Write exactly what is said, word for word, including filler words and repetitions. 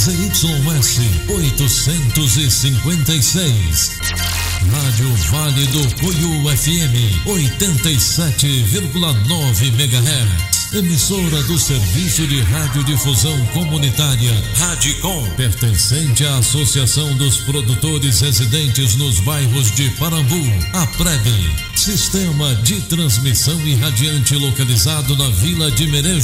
Z Y S oitocentos e cinquenta e seis. Rádio Vale do Cuiú F M oitenta e sete vírgula nove megahertz. Emissora do Serviço de Radiodifusão Comunitária Radicom, pertencente à Associação dos Produtores Residentes nos Bairros de Parambu, a PREB. Sistema de transmissão irradiante localizado na Vila de Merejo.